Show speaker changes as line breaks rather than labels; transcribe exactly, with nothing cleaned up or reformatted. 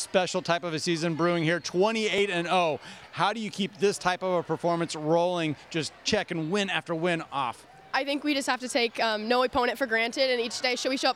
special type of a season brewing here, twenty-eight and oh. How do you keep this type of a performance rolling, just checking win after win off?
I think we just have to take um, no opponent for granted, and each day should we show up